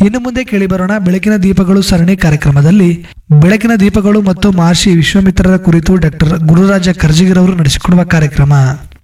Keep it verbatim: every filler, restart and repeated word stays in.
ಇನ್ನು ಮುಂದೆ ಕೇಳಿ ಬರೋಣ ಬೆಳಕಿನ ದೀಪಗಳು ಸರಣಿ ಕಾರ್ಯಕ್ರಮದಲ್ಲಿ ಬೆಳಕಿನ ದೀಪಗಳು ಮತ್ತು ಮಹರ್ಷಿ ವಿಶ್ವಾಮಿತ್ರರ ಕುರಿತು ಡಾಕ್ಟರ್ ಗುರುರಾಜ ಕರ್ಜಿಗಿರವರು ನಡೆಸಿಕೊಡುವ ಕಾರ್ಯಕ್ರಮ.